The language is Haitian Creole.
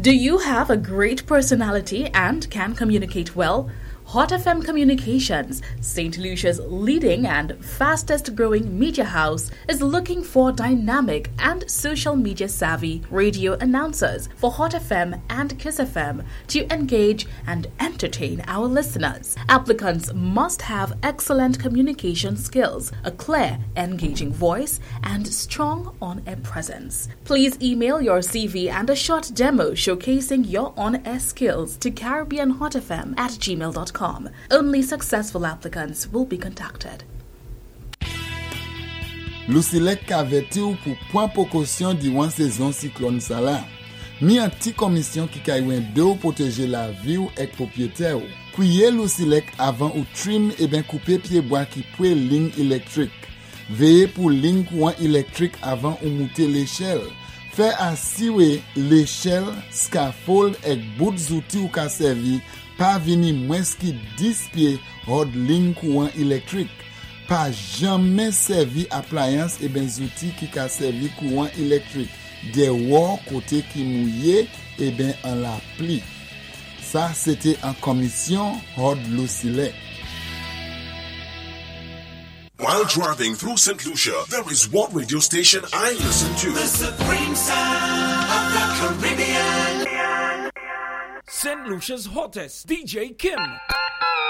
Do you have a great personality and can communicate well? Hot FM Communications, St. Lucia's leading and fastest growing media house, is looking for dynamic and social media savvy radio announcers for Hot FM and Kiss FM to engage and entertain our listeners. Applicants must have excellent communication skills, a clear, engaging voice, and strong on-air presence. Please email your CV and a short demo showcasing your on-air skills to caribbeanhotfm@gmail.com. Only successful applicants will be contacted. Lucilec kaveti ou pour point précaution durant saison cyclone ça là. Mi un petit commission qui kaywen de ou protéger la vie ou ek propriétaire ou. Pouye Lucilec avant ou trim et ben couper pied bois qui pouye ligne électrique. Veillez pour ligne courant électrique avant ou monter l'échelle. Fait assurer l'échelle, scaffold et bout d'outil ou ka servi pas vini moins qui 10 pieds hors ligne courant électrique. Pas jamais servi appliance et ben outils qui ka servi courant électrique. Des wall côté qui mouillé et ben en la pli. Ça c'était en commission hors Lucilec. While driving through St. Lucia, there is one radio station I listen to. The Supreme Sound of the Caribbean. St. Lucia's hottest, DJ Kim.